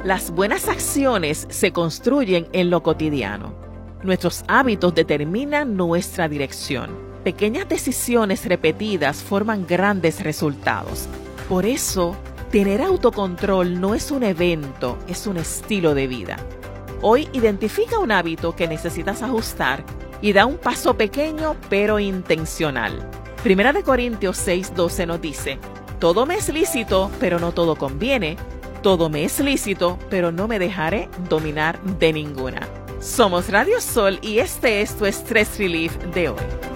Las buenas acciones se construyen en lo cotidiano. Nuestros hábitos determinan nuestra dirección. Pequeñas decisiones repetidas forman grandes resultados. Por eso, tener autocontrol no es un evento, es un estilo de vida. Hoy identifica un hábito que necesitas ajustar y da un paso pequeño pero intencional. 1 Corintios 6:12 nos dice: todo me es lícito, pero no todo conviene. Todo me es lícito, pero no me dejaré dominar de ninguna. Somos Radio Sol y este es tu Stress Relief de hoy.